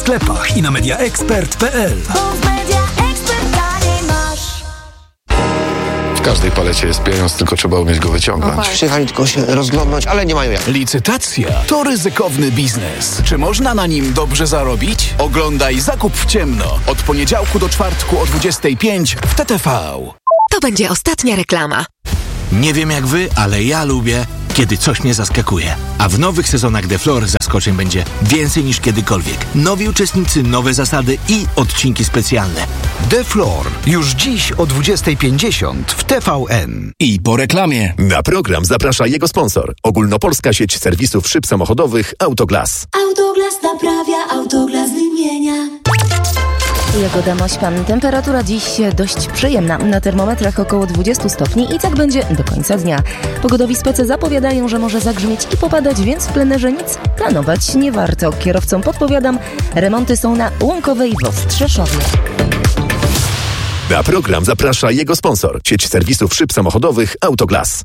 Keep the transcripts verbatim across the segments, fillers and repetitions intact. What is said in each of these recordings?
sklepach i na media expert kropka p l. W każdej palecie jest pieniądz, tylko trzeba umieć go wyciągnąć. Przyjechali tylko się rozglądnąć, ale nie mają jak. Licytacja to ryzykowny biznes. Czy można na nim dobrze zarobić? Oglądaj Zakup w ciemno od poniedziałku do czwartku o dwudziestej piątej w T T V. To będzie ostatnia reklama. Nie wiem jak wy, ale ja lubię, kiedy coś mnie zaskakuje. A w nowych sezonach The Floor zaskoczeń będzie więcej niż kiedykolwiek. Nowi uczestnicy, nowe zasady i odcinki specjalne. The Floor. Już dziś o dwudziestej pięćdziesiąt w T V N. I po reklamie. Na program zaprasza jego sponsor. Ogólnopolska sieć serwisów szyb samochodowych Autoglas. Autoglas naprawia, Autoglas wymienia. Jagoda Mośpan. Temperatura dziś dość przyjemna. Na termometrach około dwadzieścia stopni i tak będzie do końca dnia. Pogodowi specy zapowiadają, że może zagrzmieć i popadać, więc w plenerze nic planować nie warto. Kierowcom podpowiadam, remonty są na Łąkowej w Ostrzeszowie. Na program zaprasza jego sponsor. Sieć serwisów szyb samochodowych Autoglas.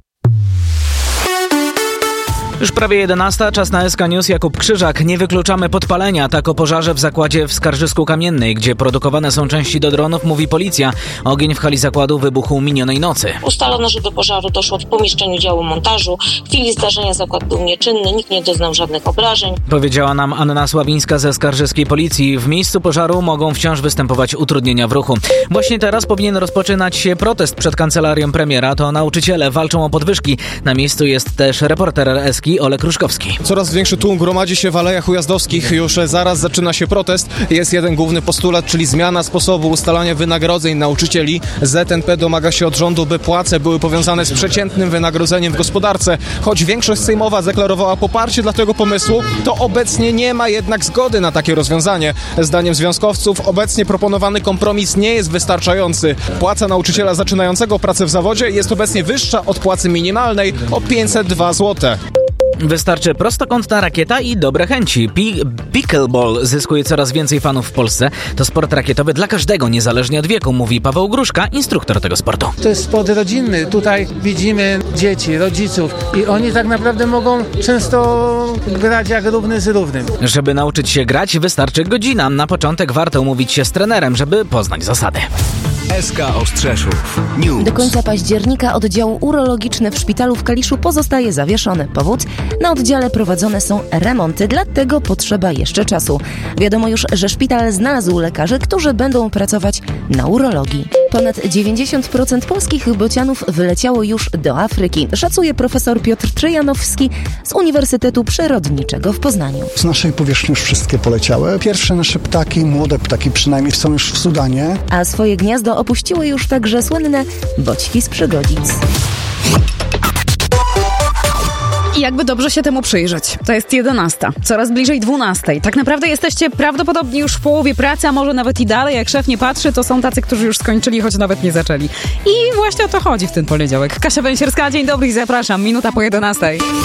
Już prawie jedenasta, czas na S K News. Jakub Krzyżak. Nie wykluczamy podpalenia. Tak o pożarze w zakładzie w Skarżysku-Kamiennej, gdzie produkowane są części do dronów, mówi policja. Ogień w hali zakładu wybuchł minionej nocy. Ustalono, że do pożaru doszło w pomieszczeniu działu montażu. W chwili zdarzenia zakład był nieczynny, nikt nie doznał żadnych obrażeń. Powiedziała nam Anna Sławińska ze Skarżyskiej Policji. W miejscu pożaru mogą wciąż występować utrudnienia w ruchu. Właśnie teraz powinien rozpoczynać się protest przed kancelarią premiera. To nauczyciele walczą o podwyżki. Na miejscu jest też reporter R S K Olek Ruszkowski. Coraz większy tłum gromadzi się w Alejach Ujazdowskich. Już zaraz zaczyna się protest. Jest jeden główny postulat, czyli zmiana sposobu ustalania wynagrodzeń nauczycieli. Z N P domaga się od rządu, by płace były powiązane z przeciętnym wynagrodzeniem w gospodarce. Choć większość sejmowa zaklarowała poparcie dla tego pomysłu, to obecnie nie ma jednak zgody na takie rozwiązanie. Zdaniem związkowców obecnie proponowany kompromis nie jest wystarczający. Płaca nauczyciela zaczynającego pracę w zawodzie jest obecnie wyższa od płacy minimalnej o pięćset dwa złote. Wystarczy prostokątna rakieta i dobre chęci. Pi- Pickleball zyskuje coraz więcej fanów w Polsce. To sport rakietowy dla każdego, niezależnie od wieku, mówi Paweł Gruszka, instruktor tego sportu. To jest sport rodzinny. Tutaj widzimy dzieci, rodziców i oni tak naprawdę mogą często grać jak równy z równym. Żeby nauczyć się grać, wystarczy godzina. Na początek warto umówić się z trenerem, żeby poznać zasady. S K Ostrzeszów News. Do końca października oddział urologiczny w szpitalu w Kaliszu pozostaje zawieszony. Powód? Na oddziale prowadzone są remonty, dlatego potrzeba jeszcze czasu. Wiadomo już, że szpital znalazł lekarzy, którzy będą pracować na urologii. Ponad dziewięćdziesiąt procent polskich bocianów wyleciało już do Afryki, szacuje profesor Piotr Trzejanowski z Uniwersytetu Przyrodniczego w Poznaniu. Z naszej powierzchni już wszystkie poleciały. Pierwsze nasze ptaki, młode ptaki przynajmniej, są już w Sudanie. A swoje gniazdo opuściły już także słynne boćki z Przygodzic. I jakby dobrze się temu przyjrzeć. To jest jedenasta, coraz bliżej dwunastej. Tak naprawdę jesteście prawdopodobnie już w połowie pracy, a może nawet i dalej. Jak szef nie patrzy, to są tacy, którzy już skończyli, choć nawet nie zaczęli. I właśnie o to chodzi w ten poniedziałek. Kasia Węsierska, dzień dobry i zapraszam. Minuta po jedenastej.